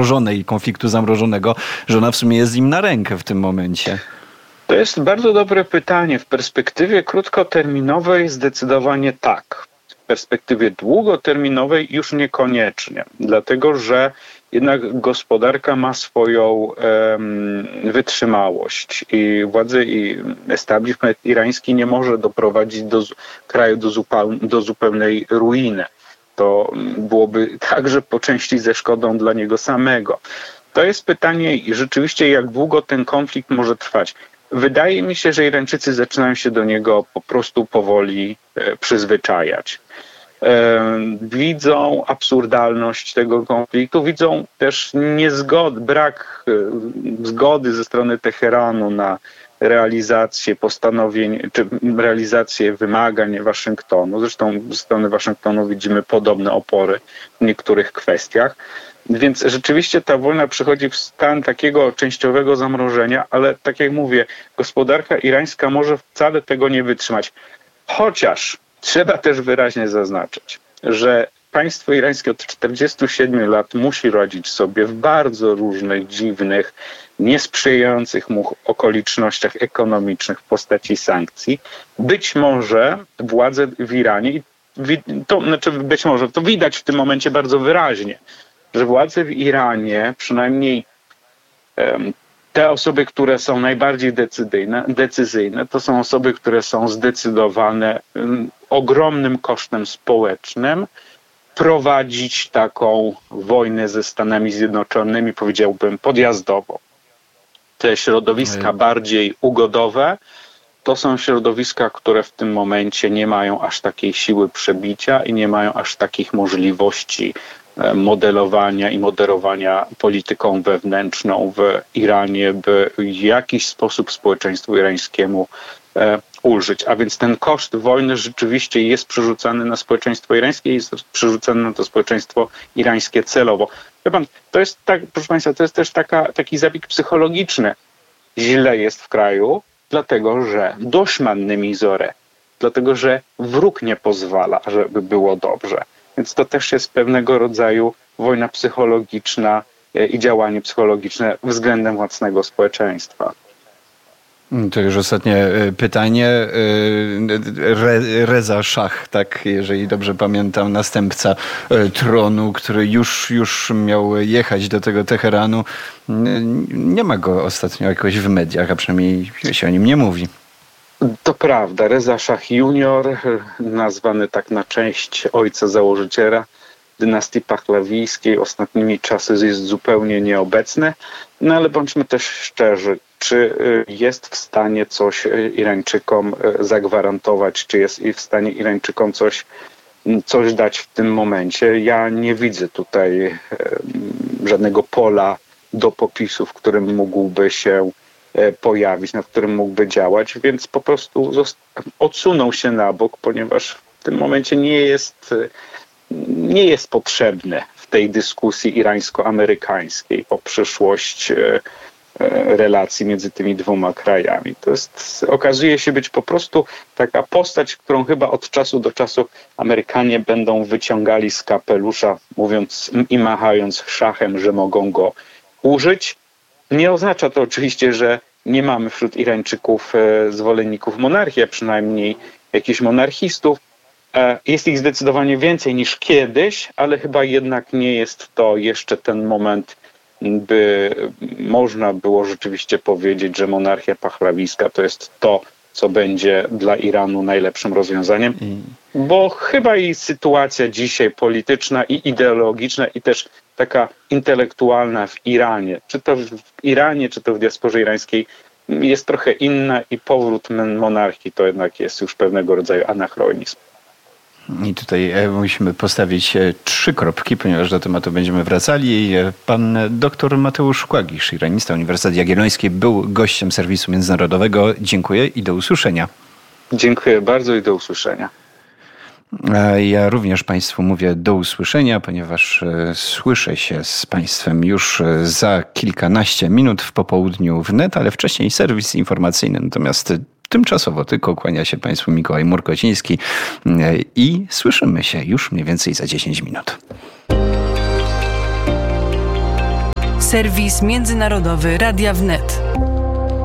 zamrożonej, konfliktu zamrożonego, że ona w sumie jest im na rękę w tym momencie? To jest bardzo dobre pytanie. W perspektywie krótkoterminowej zdecydowanie tak. W perspektywie długoterminowej już niekoniecznie. Dlatego, że jednak gospodarka ma swoją wytrzymałość i władze i establishment irański nie może doprowadzić kraju do zupełnej ruiny. To byłoby także po części ze szkodą dla niego samego. To jest pytanie rzeczywiście, jak długo ten konflikt może trwać. Wydaje mi się, że Irańczycy zaczynają się do niego po prostu powoli przyzwyczajać. Widzą absurdalność tego konfliktu, widzą też brak zgody ze strony Teheranu na realizację postanowień, czy realizację wymagań Waszyngtonu. Zresztą ze strony Waszyngtonu widzimy podobne opory w niektórych kwestiach. Więc rzeczywiście ta wojna przychodzi w stan takiego częściowego zamrożenia, ale tak jak mówię, gospodarka irańska może wcale tego nie wytrzymać. Chociaż trzeba też wyraźnie zaznaczyć, że państwo irańskie od 47 lat musi radzić sobie w bardzo różnych, dziwnych, niesprzyjających mu okolicznościach ekonomicznych w postaci sankcji. Być może władze w Iranie, to widać w tym momencie bardzo wyraźnie, że władze w Iranie, przynajmniej te osoby, które są najbardziej decyzyjne, to są osoby, które są zdecydowane ogromnym kosztem społecznym prowadzić taką wojnę ze Stanami Zjednoczonymi, powiedziałbym, podjazdowo. Te środowiska bardziej ugodowe to są środowiska, które w tym momencie nie mają aż takiej siły przebicia i nie mają aż takich możliwości modelowania i moderowania polityką wewnętrzną w Iranie, by w jakiś sposób społeczeństwu irańskiemu ulżyć. A więc ten koszt wojny rzeczywiście jest przerzucany na społeczeństwo irańskie i jest przerzucany na to społeczeństwo irańskie celowo. Wie pan, to jest tak, proszę Państwa, to jest też taki zabieg psychologiczny. Źle jest w kraju, dlatego że duszman nie mizore, dlatego że wróg nie pozwala, żeby było dobrze. Więc to też jest pewnego rodzaju wojna psychologiczna i działanie psychologiczne względem własnego społeczeństwa. To już ostatnie pytanie. Reza Szach, tak, jeżeli dobrze pamiętam, następca tronu, który już miał jechać do tego Teheranu. Nie ma go ostatnio jakoś w mediach, a przynajmniej się o nim nie mówi. To prawda. Reza Szach Junior, nazwany tak na cześć ojca założyciela dynastii pahlawijskiej, ostatnimi czasy jest zupełnie nieobecny. No ale bądźmy też szczerzy, czy jest w stanie coś Irańczykom zagwarantować, czy jest w stanie Irańczykom coś dać w tym momencie? Ja nie widzę tutaj żadnego pola do popisu, w którym mógłby się pojawić, nad którym mógłby działać, więc po prostu odsunął się na bok, ponieważ w tym momencie nie jest potrzebny w tej dyskusji irańsko-amerykańskiej o przyszłość relacji między tymi dwoma krajami. Okazuje się być po prostu taka postać, którą chyba od czasu do czasu Amerykanie będą wyciągali z kapelusza, mówiąc i machając szachem, że mogą go użyć. Nie oznacza to oczywiście, że nie mamy wśród Irańczyków zwolenników monarchii, a przynajmniej jakichś monarchistów. Jest ich zdecydowanie więcej niż kiedyś, ale chyba jednak nie jest to jeszcze ten moment, by można było rzeczywiście powiedzieć, że monarchia pahlawijska to jest to, co będzie dla Iranu najlepszym rozwiązaniem. Bo chyba i sytuacja dzisiaj polityczna i ideologiczna i też taka intelektualna w Iranie, czy to w Iranie, czy to w diasporze irańskiej, jest trochę inna i powrót monarchii to jednak jest już pewnego rodzaju anachronizm. I tutaj musimy postawić 3 kropki, ponieważ do tematu będziemy wracali. Pan dr Mateusz Kłagisz, iranista Uniwersytetu Jagielloński, był gościem serwisu międzynarodowego. Dziękuję i do usłyszenia. Dziękuję bardzo i do usłyszenia. Ja również Państwu mówię do usłyszenia, ponieważ słyszę się z Państwem już za kilkanaście minut w popołudniu wnet, ale wcześniej serwis informacyjny. Natomiast tymczasowo tylko kłania się Państwu Mikołaj Murkociński i słyszymy się już mniej więcej za 10 minut. Serwis międzynarodowy Radia Wnet.